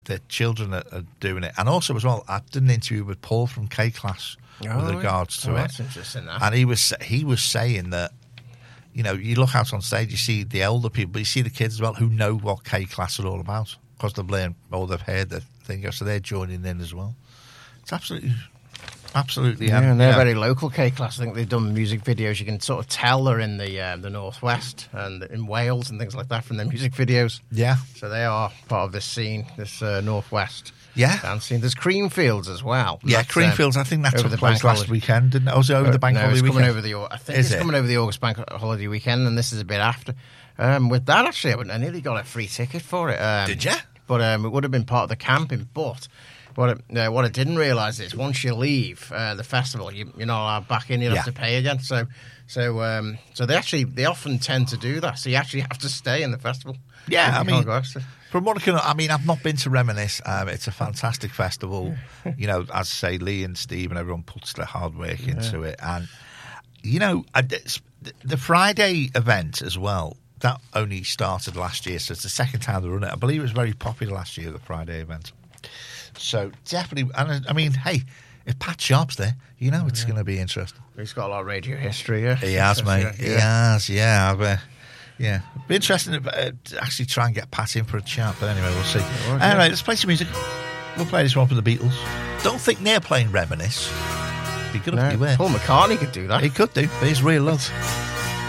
the children are doing it. And also, as well, I did an interview with Paul from K-Class with regards to it. That's interesting, that. And he was saying that, you know, you look out on stage, you see the elder people, but you see the kids as well who know what K-Class are all about because they've learned or they've heard the thing, so they're joining in as well. It's absolutely. Yeah, and they're very local K-Class. I think they've done music videos. You can sort of tell they're in the Northwest and in Wales and things like that from their music videos. Yeah. So they are part of this scene, this Northwest dance scene. There's Creamfields as well. Yeah, Creamfields. I think that took place last weekend, didn't it? Was it over the bank holiday weekend? I think it's coming over the August bank holiday weekend, and this is a bit after. With that, actually, I nearly got a free ticket for it. Did you? But it would have been part of the camping, but... What I didn't realise is once you leave the festival, you're not allowed back in. You have to pay again. So they often tend to do that. So you actually have to stay in the festival. Yeah, I mean, from what I've not been to Reminisce. It's a fantastic festival. You know, as I say, Lee and Steve and everyone puts their hard work into it, and you know, the Friday event as well. That only started last year, so it's the second time they run it. I believe it was very popular last year, the Friday event. So definitely, and I mean, hey, if Pat Sharp's there, you know it's going to be interesting. He's got a lot of radio history, yeah. He has, mate. He has, yeah. Yeah. Be interesting to actually try and get Pat in for a chat, but anyway, we'll see. Anyway, let's play some music. We'll play this one for the Beatles. Don't think they're playing Reminisce. Be good if they were. Paul McCartney could do that. He could do, but he's Real Love.